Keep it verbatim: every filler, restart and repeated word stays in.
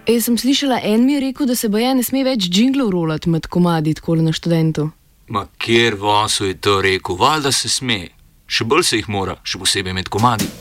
Jaz sem slišala, en mi je rekel, da se baje ne sme več džinglov rolati med komadi takole na Študentu. Ma kjer vosu je to rekel, valjda se sme. Še bolj se jih mora, še posebej med komadi.